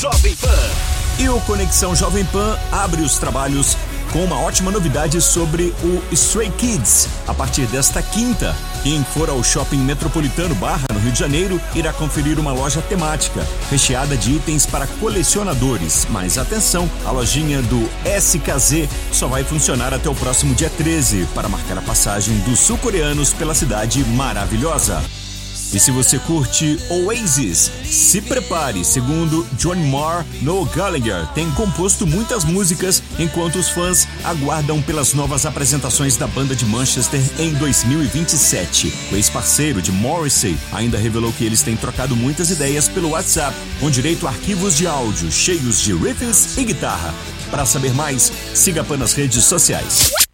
Jovem Pan. E o Conexão Jovem Pan abre os trabalhos com uma ótima novidade sobre o Stray Kids. A partir desta quinta, quem for ao Shopping Metropolitano Barra, no Rio de Janeiro, irá conferir uma loja temática, recheada de itens para colecionadores. Mas atenção, a lojinha do SKZ só vai funcionar até o próximo dia 13, para marcar a passagem dos sul-coreanos pela cidade maravilhosa. E se você curte Oasis, se prepare, segundo John Marr, Noel Gallagher tem composto muitas músicas enquanto os fãs aguardam pelas novas apresentações da banda de Manchester em 2027. O ex-parceiro de Morrissey ainda revelou que eles têm trocado muitas ideias pelo WhatsApp, com direito a arquivos de áudio cheios de riffs e guitarra. Para saber mais, siga a Pan nas redes sociais.